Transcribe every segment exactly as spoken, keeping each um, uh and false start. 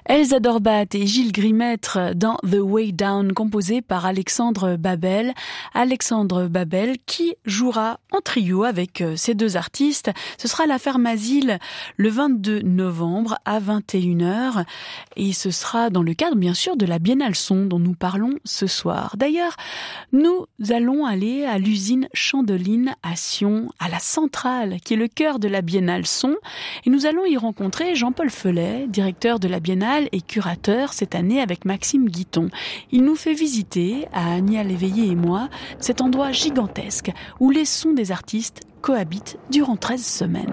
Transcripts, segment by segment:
Elsa Dorbat et Gilles Grimêtre dans The Way Down, composé par Alexandre Babel. Alexandre Babel qui jouera en trio avec ces deux artistes. Ce sera à la Ferme Asile le vingt-deux novembre à vingt et une heures. Et ce sera dans le cadre, bien sûr, de la Biennale Son dont nous parlons ce soir. D'ailleurs, nous allons aller à l'usine Chandeline à Sion, à la Centrale, qui est le cœur de la Biennale Son. Et nous allons y rencontrer Jean-Paul Felet, directeur de la Biennale et curateur cette année avec Maxime Guiton. Il nous fait visiter, à Agnès Léveillé et moi, cet endroit gigantesque où les sons des artistes cohabitent durant treize semaines.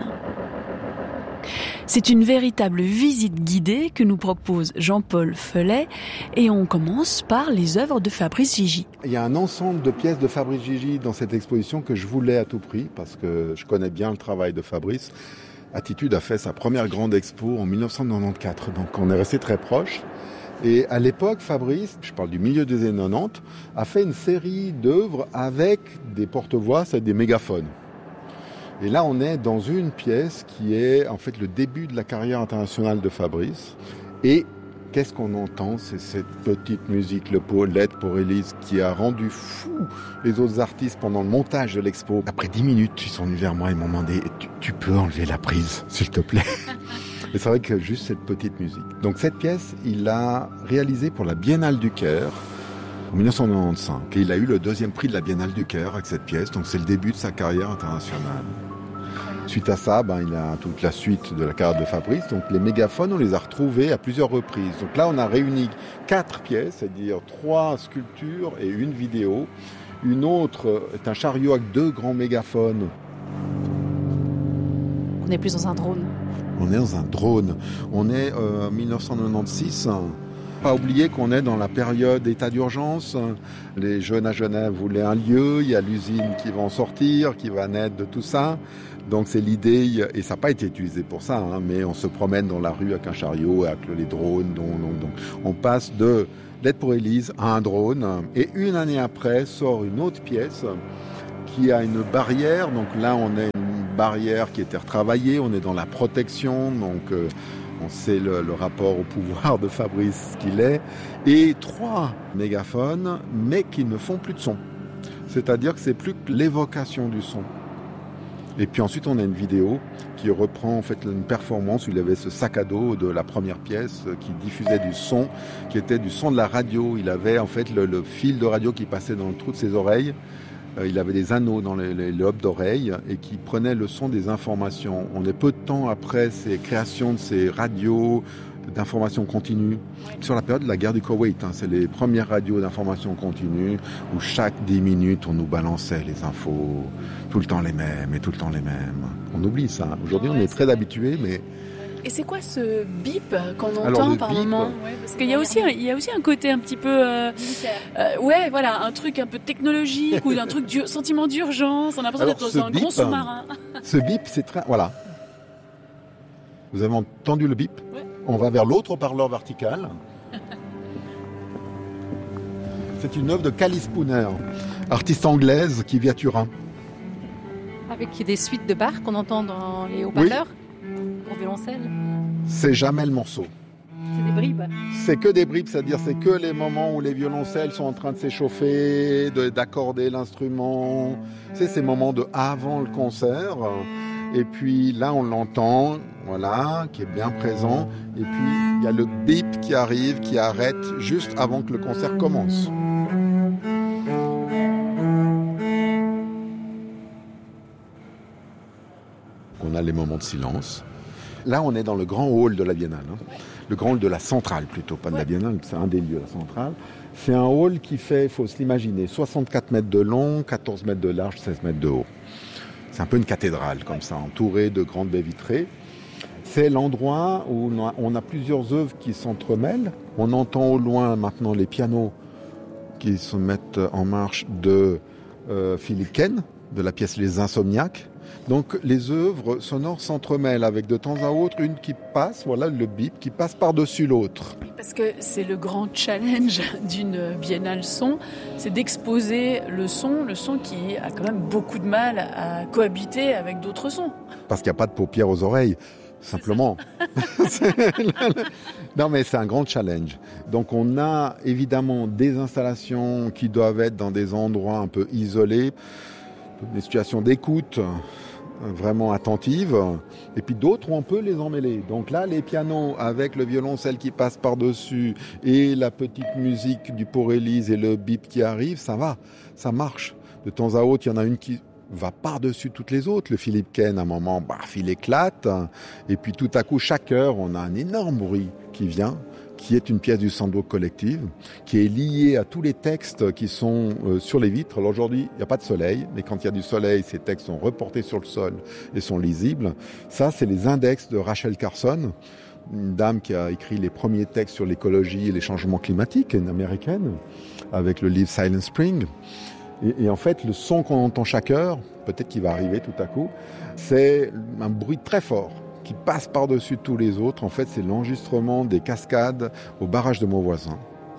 C'est une véritable visite guidée que nous propose Jean-Paul Felet et on commence par les œuvres de Fabrice Gigi. Il y a un ensemble de pièces de Fabrice Gigi dans cette exposition que je voulais à tout prix parce que je connais bien le travail de Fabrice. Attitude a fait sa première grande expo en dix-neuf cent quatre-vingt-quatorze, donc on est resté très proches. Et à l'époque, Fabrice, je parle du milieu des années quatre-vingt-dix, a fait une série d'œuvres avec des porte-voix, c'est des mégaphones. Et là, on est dans une pièce qui est en fait le début de la carrière internationale de Fabrice. Et qu'est-ce qu'on entend ? C'est cette petite musique, le Paulette pour Élise, qui a rendu fou les autres artistes pendant le montage de l'expo. Après dix minutes, ils sont venus vers moi et m'ont demandé tu, « Tu peux enlever la prise, s'il te plaît ?» Et c'est vrai que juste cette petite musique. Donc cette pièce, il l'a réalisée pour la Biennale du Caire en dix-neuf cent quatre-vingt-quinze. Et il a eu le deuxième prix de la Biennale du Caire avec cette pièce. Donc c'est le début de sa carrière internationale. Suite à ça, ben, il a toute la suite de la carrière de Fabrice. Donc les mégaphones, on les a retrouvés à plusieurs reprises. Donc là, on a réuni quatre pièces, c'est-à-dire trois sculptures et une vidéo. Une autre est un chariot avec deux grands mégaphones. On est plus dans un drone. On est dans un drone. On est en euh, dix-neuf cent quatre-vingt-seize. Pas oublier qu'on est dans la période d'état d'urgence. Les jeunes à Genève voulaient un lieu. Il y a l'usine qui va en sortir, qui va naître de tout ça. Donc c'est l'idée, et ça n'a pas été utilisé pour ça, hein, mais on se promène dans la rue avec un chariot, avec les drones. Donc, donc, donc. On passe de Lettre pour Élise à un drone. Et une année après sort une autre pièce qui a une barrière. Donc là, on a une barrière qui était retravaillée. On est dans la protection. Donc euh, on sait le, le rapport au pouvoir de Fabrice qu'il est. Et trois mégaphones, mais qui ne font plus de son. C'est-à-dire que c'est plus que l'évocation du son. Et puis ensuite, on a une vidéo qui reprend en fait une performance où il avait ce sac à dos de la première pièce qui diffusait du son, qui était du son de la radio. Il avait en fait le, le fil de radio qui passait dans le trou de ses oreilles. Euh, il avait des anneaux dans les, les lobes d'oreilles et qui prenait le son des informations. On est peu de temps après ces créations de ces radios d'information continue. Sur la période de la guerre du Koweït, hein, c'est les premières radios d'information continue où chaque dix minutes on nous balançait les infos, tout le temps les mêmes et tout le temps les mêmes. On oublie ça. Aujourd'hui ouais, on est très habitués, mais... Et c'est quoi ce bip qu'on entend Alors, par bip, moment ouais, parce qu'il y a aussi, un, il y a aussi un côté un petit peu, euh, euh, ouais, voilà, un truc un peu technologique ou un truc du sentiment d'urgence. On a l'impression d'être dans un bip, gros sous-marin. Ce bip, c'est très, voilà. Vous avez entendu le bip ? Ouais. On va vers l'autre haut-parleur vertical. C'est une œuvre de Cally Spooner, artiste anglaise qui vit à Turin. Avec des suites de Bach qu'on entend dans les haut-parleurs oui. Pour violoncelle. C'est jamais le morceau. C'est des bribes. C'est que des bribes, c'est-à-dire c'est que les moments où les violoncelles sont en train de s'échauffer, de, d'accorder l'instrument. C'est ces moments de avant le concert. Et puis là, on l'entend, voilà, qui est bien présent. Et puis, il y a le bip qui arrive, qui arrête juste avant que le concert commence. On a les moments de silence. Là, on est dans le grand hall de la Biennale. Hein. Le grand hall de la Centrale, plutôt, pas de la Biennale, c'est un des lieux, la Centrale. C'est un hall qui fait, il faut se l'imaginer, soixante-quatre mètres de long, quatorze mètres de large, seize mètres de haut. C'est un peu une cathédrale, comme ça, entourée de grandes baies vitrées. C'est l'endroit où on a, on a plusieurs œuvres qui s'entremêlent. On entend au loin maintenant les pianos qui se mettent en marche de euh, Philippe Ken, de la pièce Les Insomniaques. Donc les œuvres sonores s'entremêlent avec de temps à autre une qui passe, voilà le bip, qui passe par-dessus l'autre. Parce que c'est le grand challenge d'une Biennale Son, c'est d'exposer le son, le son qui a quand même beaucoup de mal à cohabiter avec d'autres sons. Parce qu'il n'y a pas de paupières aux oreilles. simplement. Non, mais c'est un grand challenge. Donc, on a évidemment des installations qui doivent être dans des endroits un peu isolés, des situations d'écoute vraiment attentives, et puis d'autres où on peut les emmêler. Donc là, les pianos avec le violoncelle qui passe par-dessus et la petite musique du Pour-Élise et le bip qui arrive, ça va, ça marche. De temps à autre, il y en a une qui va par-dessus toutes les autres. Le Philippe Ken, à un moment, baf, il éclate. Et puis tout à coup, chaque heure, on a un énorme bruit qui vient, qui est une pièce du Sandbook Collective, qui est liée à tous les textes qui sont euh, sur les vitres. Alors aujourd'hui, il n'y a pas de soleil, mais quand il y a du soleil, ces textes sont reportés sur le sol et sont lisibles. Ça, c'est les index de Rachel Carson, une dame qui a écrit les premiers textes sur l'écologie et les changements climatiques, une américaine, avec le livre Silent Spring. Et, et en fait, le son qu'on entend chaque heure, peut-être qu'il va arriver tout à coup, c'est un bruit très fort qui passe par-dessus tous les autres. En fait, c'est l'enregistrement des cascades au barrage de Mauvoisin,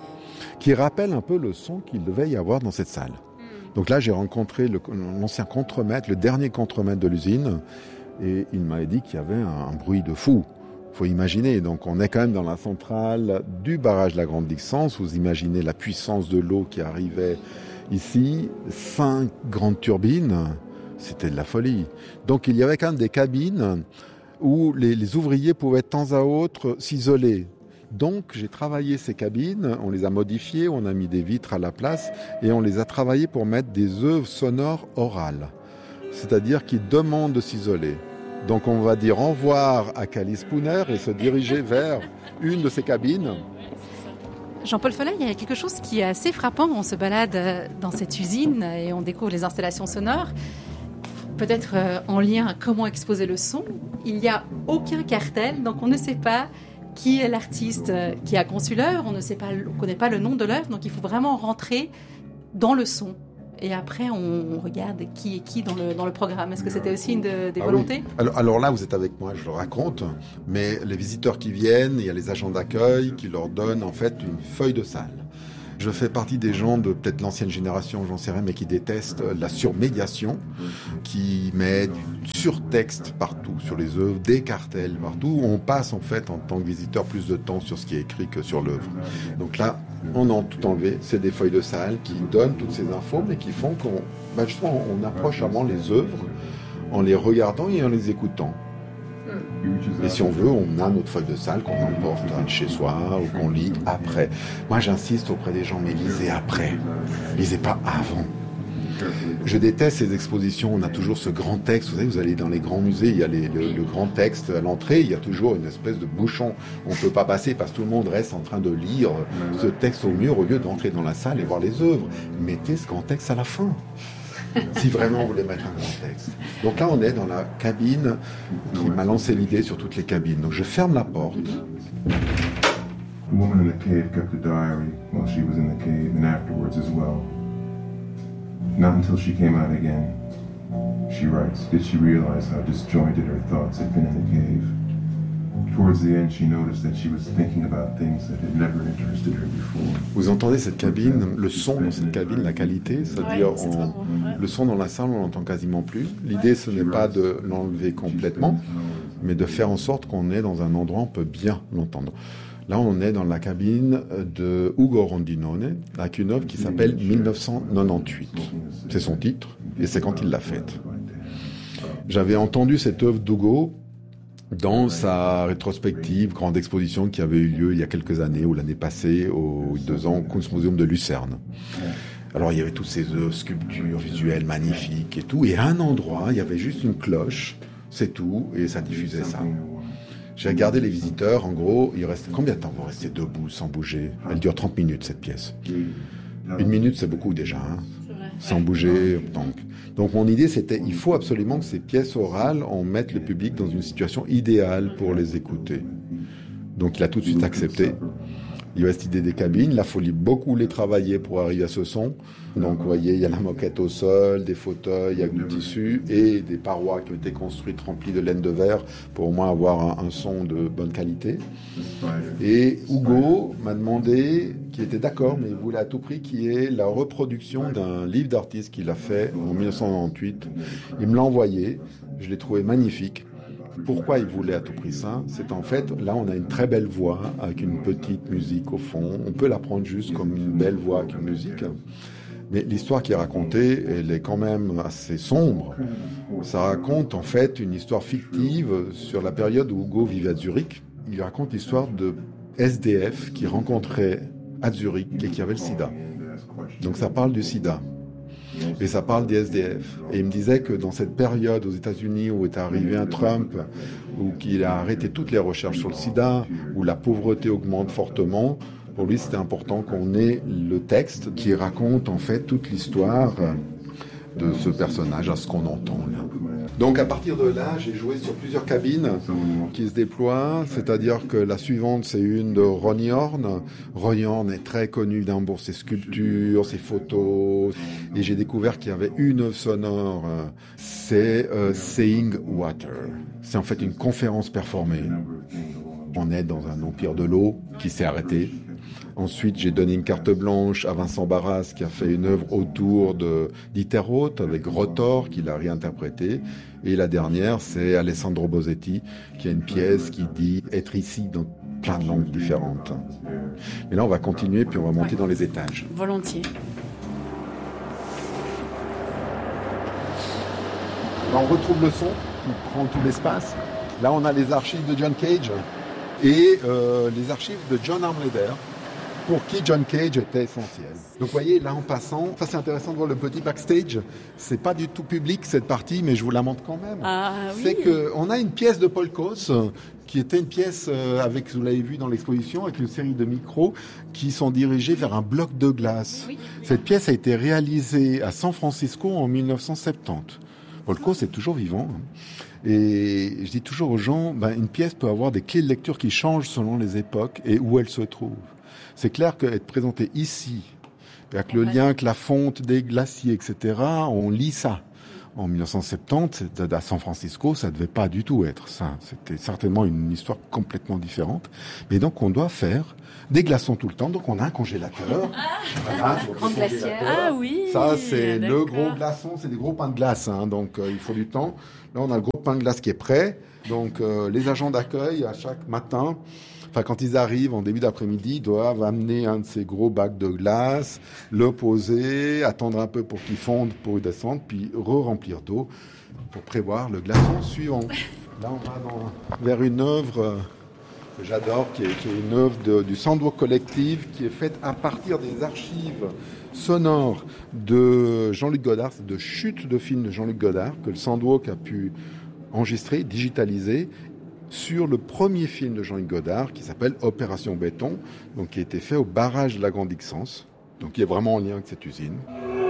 qui rappelle un peu le son qu'il devait y avoir dans cette salle. Donc là, j'ai rencontré le, l'ancien contremaître, le dernier contremaître de l'usine, et il m'avait dit qu'il y avait un, un bruit de fou. Faut imaginer, donc on est quand même dans la centrale du barrage de la Grande Dixence. Vous imaginez la puissance de l'eau qui arrivait ici, cinq grandes turbines, c'était de la folie. Donc il y avait quand même des cabines où les, les ouvriers pouvaient de temps à autre s'isoler. Donc j'ai travaillé ces cabines, on les a modifiées, on a mis des vitres à la place et on les a travaillées pour mettre des œuvres sonores orales, c'est-à-dire qui demandent de s'isoler. Donc on va dire au revoir à Cali Spooner et se diriger vers une de ces cabines. Jean-Paul Follet, il y a quelque chose qui est assez frappant. On se balade dans cette usine et on découvre les installations sonores. Peut-être euh, en lien à comment exposer le son. Il n'y a aucun cartel, donc on ne sait pas qui est l'artiste qui a conçu l'œuvre, on ne sait pas, on connaît pas le nom de l'œuvre, donc il faut vraiment rentrer dans le son. Et après, on regarde qui est qui dans le, dans le programme. Est-ce que c'était aussi une de, des ah volontés ? Oui. alors, alors là, vous êtes avec moi, je le raconte, mais les visiteurs qui viennent, il y a les agents d'accueil qui leur donnent en fait une feuille de salle. Je fais partie des gens de peut-être l'ancienne génération, j'en sais rien, mais qui détestent la surmédiation, qui met du surtexte partout sur les œuvres, des cartels partout. On passe en fait en tant que visiteur plus de temps sur ce qui est écrit que sur l'œuvre. Donc là, on a tout enlevé. C'est des feuilles de salle qui donnent toutes ces infos, mais qui font qu'on, ben justement, on approche avant les œuvres en les regardant et en les écoutant. Et si on veut, on a notre feuille de salle qu'on emporte chez soi ou qu'on lit après. Moi, j'insiste auprès des gens, mais lisez après. Lisez pas avant. Je déteste ces expositions. On a toujours ce grand texte. Vous savez, vous allez dans les grands musées, il y a les, le, le grand texte à l'entrée. Il y a toujours une espèce de bouchon. On ne peut pas passer parce que tout le monde reste en train de lire ce texte au mur au lieu d'entrer dans la salle et voir les œuvres. Mettez ce grand texte à la fin. Si vraiment vous voulez mettre un grand texte. Donc là, on est dans la cabine qui m'a lancé l'idée sur toutes les cabines. Donc je ferme la porte. The woman in the cave kept a diary while she was in the cave and afterwards as well. Not until she came out again, she writes, did she realize how disjointed her thoughts had been in the cave. Towards the end, she noticed that she was thinking about things that had never interested her before. Vous entendez cette cabine, le son dans cette cabine, la qualité, c'est-à-dire ouais, c'est on, le son dans la salle, on l'entend quasiment plus. L'idée, ce n'est pas de l'enlever complètement, mais de faire en sorte qu'on est dans un endroit où on peut bien l'entendre. Là, on est dans la cabine de Ugo Rondinone, avec une œuvre qui s'appelle mille neuf cent quatre-vingt-dix-huit. C'est son titre, et c'est quand il l'a faite. J'avais entendu cette œuvre d'Ugo dans sa rétrospective, grande exposition qui avait eu lieu il y a quelques années, ou l'année passée, au deux ans, au Kunstmuseum de Lucerne. Alors il y avait toutes ces œuvres, sculptures visuelles magnifiques et tout, et à un endroit, il y avait juste une cloche, c'est tout, et ça diffusait ça. J'ai regardé les visiteurs, en gros, il reste combien de temps vous restez debout, sans bouger ? Elle dure trente minutes, cette pièce. Une minute, c'est beaucoup déjà, hein, sans bouger. Donc. donc mon idée, c'était, il faut absolument que ces pièces orales, on mette le public dans une situation idéale pour les écouter. Donc il a tout de suite accepté. Il y a cette idée des cabines, là, il faut beaucoup les travailler pour arriver à ce son. Donc, vous voyez, il y a la moquette au sol, des fauteuils avec du tissu et des parois qui ont été construites remplies de laine de verre pour au moins avoir un, un son de bonne qualité. Et Ugo m'a demandé, qui était d'accord, mais il voulait à tout prix, qui est la reproduction d'un livre d'artiste qu'il a fait en mille neuf cent quatre-vingt-dix-huit. Il me l'a envoyé, je l'ai trouvé magnifique. Pourquoi il voulait à tout prix ça ? C'est en fait, là on a une très belle voix avec une petite musique au fond. On peut la prendre juste comme une belle voix avec une musique. Mais l'histoire qui est racontée, elle est quand même assez sombre. Ça raconte en fait une histoire fictive sur la période où Hugo vivait à Zurich. Il raconte l'histoire de S D F qui rencontrait à Zurich et qui avait le sida. Donc ça parle du sida. Et ça parle des S D F. Et il me disait que dans cette période aux États-Unis où est arrivé un Trump, où qu'il a arrêté toutes les recherches sur le sida, où la pauvreté augmente fortement, pour lui c'était important qu'on ait le texte qui raconte en fait toute l'histoire de ce personnage, à ce qu'on entend là. Donc à partir de là, j'ai joué sur plusieurs cabines qui se déploient, c'est-à-dire que la suivante c'est une de Ronny Horn. Ronny Horn est très connu d'un pour ses sculptures, ses photos, et j'ai découvert qu'il y avait une œuvre sonore, c'est euh, Saying Water. C'est en fait une conférence performée. On est dans un empire de l'eau qui s'est arrêté. Ensuite, j'ai donné une carte blanche à Vincent Barras qui a fait une œuvre autour de d'Iterrote avec Rotor qui l'a réinterprété. Et la dernière, c'est Alessandro Bosetti qui a une pièce qui dit être ici dans plein de langues différentes. Mais là, on va continuer puis on va monter ouais. dans les étages. Volontiers. Là, on retrouve le son qui prend tout l'espace. Là, on a les archives de John Cage et euh, les archives de John Armleder, pour qui John Cage était essentiel. Donc vous voyez, là en passant, ça c'est intéressant de voir le petit backstage. C'est pas du tout public cette partie, mais je vous la montre quand même. Ah, oui. C'est qu'on a une pièce de Paul Coase, qui était une pièce avec, vous l'avez vu dans l'exposition, avec une série de micros qui sont dirigés vers un bloc de glace. Oui. Cette pièce a été réalisée à San Francisco en dix-neuf cent soixante-dix. Paul Coase est toujours vivant. Et je dis toujours aux gens, ben, une pièce peut avoir des clés de lecture qui changent selon les époques et où elle se trouve. C'est clair qu'être présenté ici, avec le lien avec la fonte des glaciers, et cetera, on lit ça. En dix-neuf cent soixante-dix, à San Francisco, ça ne devait pas du tout être ça. C'était certainement une histoire complètement différente. Mais donc, on doit faire des glaçons tout le temps. Donc, on a un congélateur. Ah, voilà, grande glacière. Ah oui. Ça, c'est d'accord. le gros glaçon. C'est des gros pains de glace. Hein, donc, euh, il faut du temps. Là, on a le gros pain de glace qui est prêt. Donc, euh, les agents d'accueil, à chaque matin... Enfin, quand ils arrivent en début d'après-midi, ils doivent amener un de ces gros bacs de glace, le poser, attendre un peu pour qu'il fonde, pour y descendre, puis re-remplir d'eau pour prévoir le glaçon suivant. Là, on va dans, vers une œuvre que j'adore, qui est, qui est une œuvre de, du Soundwalk Collective, qui est faite à partir des archives sonores de Jean-Luc Godard, de chutes de films de Jean-Luc Godard, que le Soundwalk a pu enregistrer, digitaliser, sur le premier film de Jean-Luc Godard qui s'appelle Opération Béton, donc qui a été fait au barrage de la Grande Ixence, donc qui est vraiment en lien avec cette usine.